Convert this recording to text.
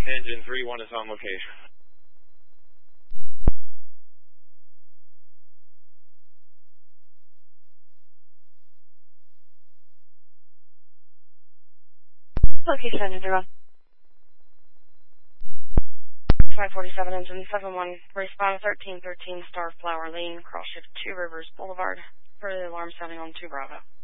Engine 3-1 is on location. Location engine 3-1. 547 engine 7-1, respond 1313 Star Flower Lane, cross shift 2 Rivers Boulevard. Further alarm sounding on 2 Bravo.